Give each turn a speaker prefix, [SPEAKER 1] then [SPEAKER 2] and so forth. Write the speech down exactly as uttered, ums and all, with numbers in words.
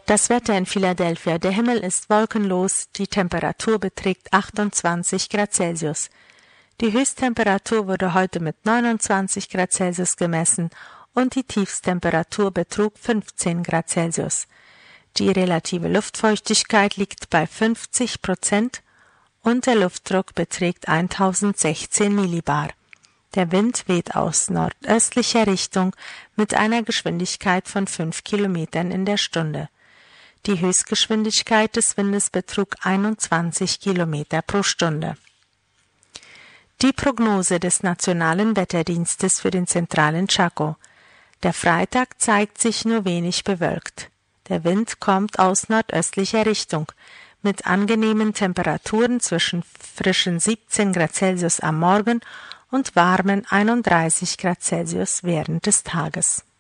[SPEAKER 1] Das Wetter in Philadelphia: Der Himmel ist wolkenlos, die Temperatur beträgt achtundzwanzig Grad Celsius. Die Höchsttemperatur wurde heute mit neunundzwanzig Grad Celsius gemessen und die Tiefsttemperatur betrug fünfzehn Grad Celsius. Die relative Luftfeuchtigkeit liegt bei fünfzig Prozent und der Luftdruck beträgt tausendsechzehn Millibar. Der Wind weht aus nordöstlicher Richtung mit einer Geschwindigkeit von fünf Kilometern in der Stunde. Die Höchstgeschwindigkeit des Windes betrug einundzwanzig Kilometer pro Stunde. Die Prognose des Nationalen Wetterdienstes für den zentralen Chaco: Der Freitag zeigt sich nur wenig bewölkt. Der Wind kommt aus nordöstlicher Richtung mit angenehmen Temperaturen zwischen frischen siebzehn Grad Celsius am Morgen und warmen einunddreißig Grad Celsius während des Tages.